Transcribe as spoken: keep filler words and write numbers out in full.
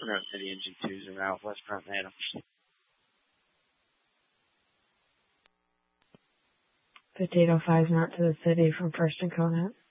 Monroe City Engine twos are out, West Front Adam. fifty-eight oh five is out to the city from First and Conant.